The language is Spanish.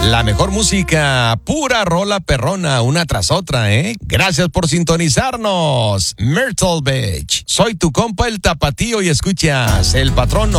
La mejor música, pura rola perrona, una tras otra, ¿eh? Gracias por sintonizarnos. Myrtle Beach. Soy tu compa el Tapatío y escuchas El Patrón